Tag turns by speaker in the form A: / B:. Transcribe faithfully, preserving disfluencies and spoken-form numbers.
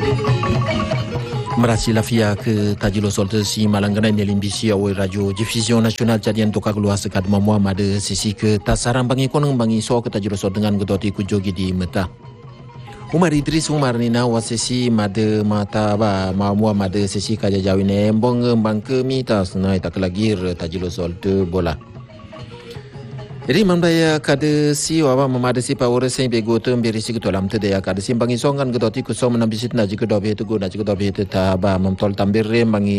A: Merasi lafia ke tajilo solte si Malanggana nelimbisi awal radio Diffusion Nasional jadian tokak luas sekat mamua mada sisi ke tasaran bangi koneng bangi so ke tajilo solte dengan gedoti kujogi di meta. Umar Idris Umar Nina wasesi mada mata ba mamua mada sisi kaja jawine embong bang ke mitas na ita kelagir tajilo solte bola. Jadi mandaya kada si waba memada si power sen bego tu berisi ke dalam tu dia kada si bangi songan ke doti ku som nambisit na jika dobe tu guna jika dobe tu ta ba memtol tambir rem bangi